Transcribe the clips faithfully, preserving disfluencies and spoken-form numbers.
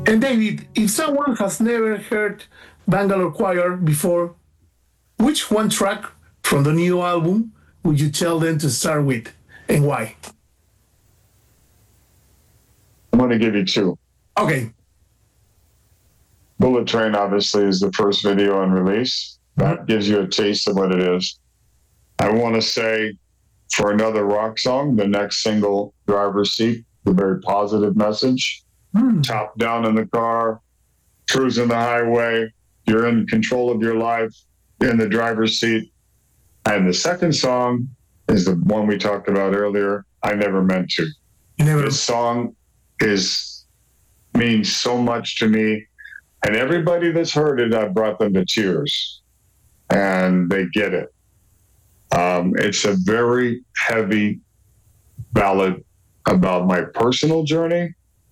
And David, if someone has never heard Bangalore Choir before, which one track from the new album would you tell them to start with, and why? I'm going to give you two. Okay. Bullet Train, obviously, is the first video on release. That gives you a taste of what it is. I want to say, for another rock song, the next single, Driver's Seat, the very positive message. Mm. Top down in the car, cruising the highway, you're in control of your life, you're in the driver's seat. And the second song is the one we talked about earlier, I Never Meant To. Never. This song is means so much to me. And everybody that's heard it, I've brought them to tears. And they get it. Um, it's a very heavy ballad about my personal journey,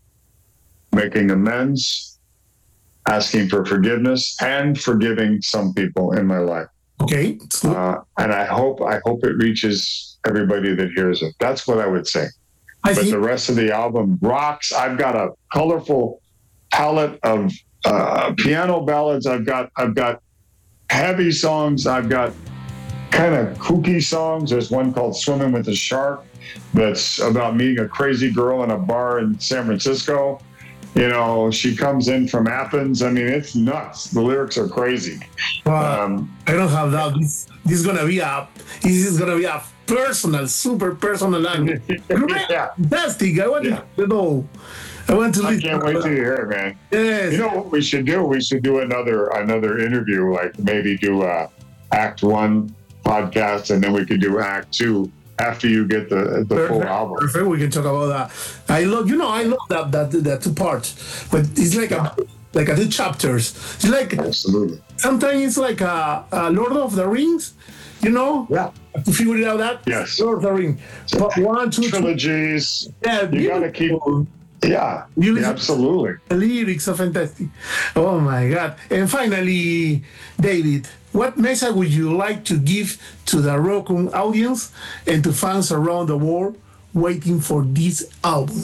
making amends, asking for forgiveness, and forgiving some people in my life. Okay. Uh, and I hope I hope it reaches everybody that hears it. That's what I would say. I but see. The rest of the album rocks. I've got a colorful palette of uh, piano ballads. I've got I've got heavy songs. I've got kind of kooky songs. There's one called Swimming with a Shark that's about meeting a crazy girl in a bar in San Francisco. You know, she comes in from Athens. I mean, it's nuts. The lyrics are crazy. Well, Um, I don't have that. This, this is gonna be a this is gonna be a personal, super personal language. yeah. Fantastic. I want Yeah. to know. I want to I listen. can't wait to hear it, man. Yes. You know what we should do? We should do another another interview, like maybe do a Act One podcast, and then we could do Act Two after you get the the Perfect. full album. Perfect. We can talk about that. I love, you know, I love that that that two parts, but it's like a like a two chapters. It's like Absolutely. sometimes it's like a, a Lord of the Rings, you know. Yeah. To figure it out, that Yes. Lord of the Rings. But one, two, three. Trilogies. Yeah, You gotta keep. beautiful. Yeah. You yeah, listen- absolutely. The lyrics are fantastic. Oh my God. And finally, David, what message would you like to give to the Rockum audience and to fans around the world waiting for this album?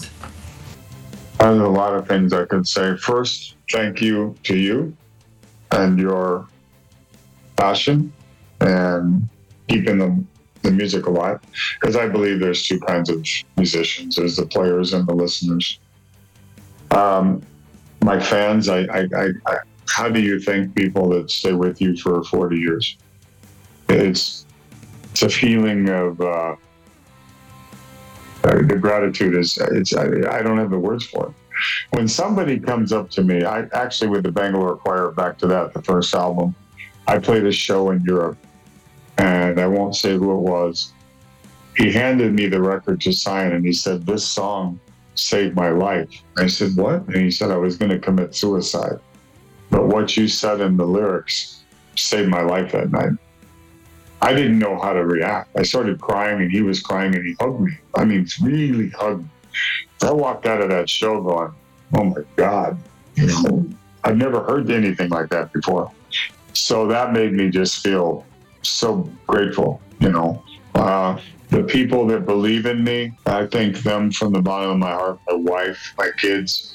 There's a lot of things I could say. First, thank you to you and your passion and keeping the, the music alive. Because I believe there's two kinds of musicians. There's the players and the listeners. Um, my fans, I, I, I, I, how do you thank people that stay with you for forty years? It's, it's a feeling of, uh, the gratitude is, it's, I, I don't have the words for it. When somebody comes up to me, I actually with the Bangalore Choir, back to that, the first album, I played a show in Europe, and I won't say who it was. He handed me the record to sign, and he said, "This song saved my life." I said, "What?" And he said, "I was going to commit suicide, but what you said in the lyrics saved my life that night." I didn't know how to react. I started crying, and he was crying, and he hugged me. I mean, really hugged me. I walked out of that show going, "Oh my God, you know, I've never heard anything like that before." So that made me just feel so grateful, you know. Uh, the people that believe in me, I thank them from the bottom of my heart, my wife, my kids.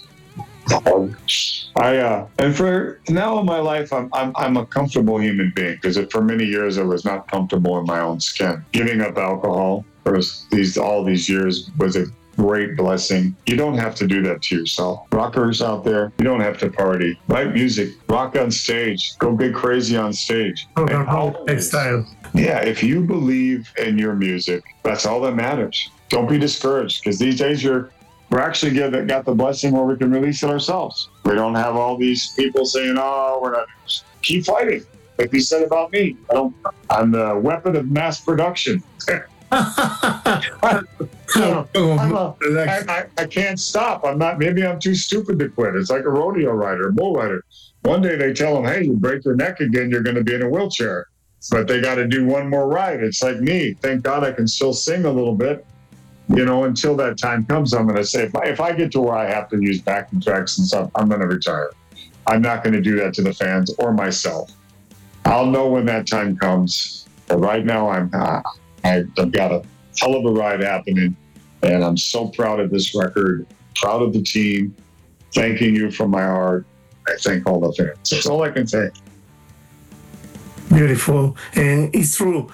I uh, and for now in my life, I'm I'm, I'm a comfortable human being, because for many years I was not comfortable in my own skin. Giving up alcohol for these all these years was a great blessing. You don't have to do that to yourself. Rockers out there, you don't have to party. Write music, rock on stage, go get crazy on stage. Oh, And whole always- lifestyle. yeah, if you believe in your music, that's all that matters. Don't be discouraged, because these days you're we're actually get, got the blessing where we can release it ourselves. We don't have all these people saying, "Oh, we're not." Keep fighting, like you said about me. I don't, I'm the weapon of mass production. I'm a, I, I, I can't stop. I'm not. Maybe I'm too stupid to quit. It's like a rodeo rider, a bull rider. One day they tell them, "Hey, you break your neck again, you're going to be in a wheelchair." But they got to do one more ride. It's like me. Thank God I can still sing a little bit. You know, until that time comes, I'm going to say, if I, if I get to where I have to use backing tracks and stuff, I'm going to retire. I'm not going to do that to the fans or myself. I'll know when that time comes. But right now, I'm uh, I've got a hell of a ride happening, and I'm so proud of this record, proud of the team, thanking you from my heart. I thank all the fans. That's all I can say. Beautiful. And it's true.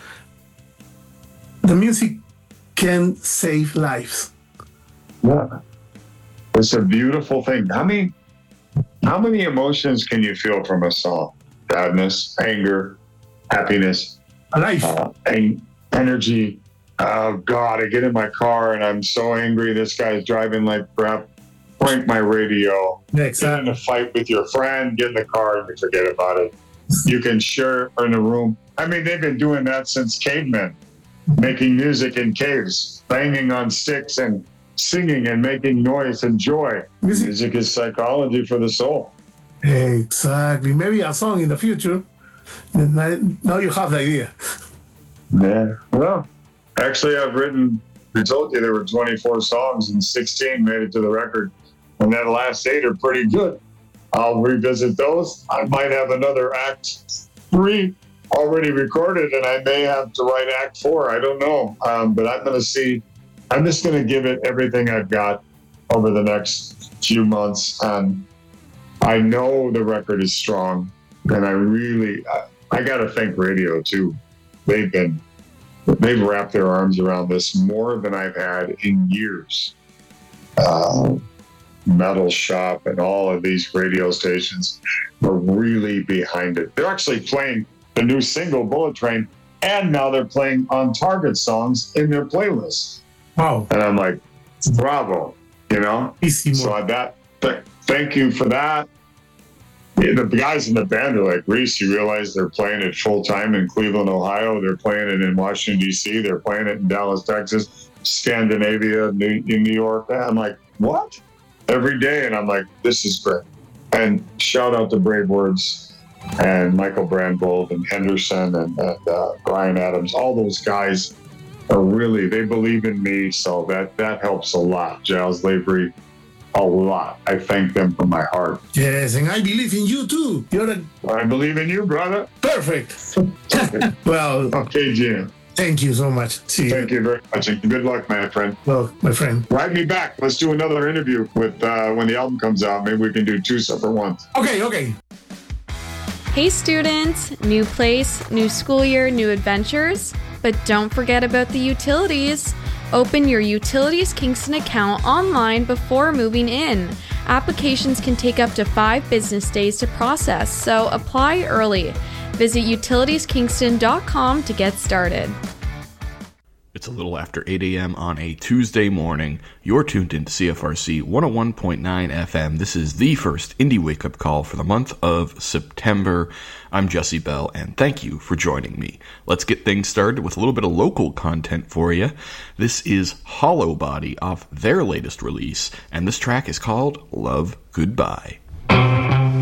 The music can save lives. Yeah. It's a beautiful thing. How many, how many emotions can you feel from a song? Sadness, anger, happiness, Life. uh, en- energy. Oh, God, I get in my car and I'm so angry. This guy's driving like crap. Crank my radio. Yeah, Get exactly. in a fight with your friend. Get in the car and forget about it. You can share in a room. I mean, they've been doing that since cavemen, making music in caves, banging on sticks and singing and making noise and joy. Music. Music is psychology for the soul. Exactly. Maybe a song in the future. Now you have the idea. Yeah. Well, actually, I've written, I told you there were twenty-four songs and sixteen made it to the record. And that last eight are pretty good. I'll revisit those. I might have another act three already recorded, and I may have to write act four. I don't know. Um, but I'm going to see. I'm just going to give it everything I've got over the next few months. And I know the record is strong. And I really, I, I got to thank radio, too. They've been, they've wrapped their arms around this more than I've had in years. Uh, Metal Shop and all of these radio stations are really behind it. They're actually playing the new single Bullet Train, and now they're playing On Target songs in their playlists. Wow. And I'm like, bravo, you know? Easy So I, that, th- thank you for that. Yeah, the guys in the band are like, Reese, you realize they're playing it full time in Cleveland, Ohio. They're playing it in Washington, D C. They're playing it in Dallas, Texas, Scandinavia, New, in New York. I'm like, what? Every day. And I'm like, this is great. And shout out to Brave Words and Michael Brandvold and Henderson and, and uh, Brian Adams. All those guys are really, they believe in me. So that, that helps a lot. Giles Lavery, a lot. I thank them from my heart. Yes, and I believe in you too. You're a I believe in you, brother. perfect. Well, Okay, Jim. thank you so much. See you. Thank you very much. And good luck, my friend. Well, my friend. Write me back. Let's do another interview with uh, when the album comes out. Maybe we can do two separate ones. Okay, okay. Hey students, new place, new school year, new adventures. But don't forget about the utilities. Open your Utilities Kingston account online before moving in. Applications can take up to five business days to process, so apply early. Visit utilities kingston dot com to get started. It's a little after eight a.m. on a Tuesday morning. You're tuned into C F R C one oh one point nine F M. This is the first indie wake-up call for the month of September. I'm Jesse Bell, and thank you for joining me. Let's get things started with a little bit of local content for you. This is Hollow Body off their latest release, and this track is called Love Goodbye.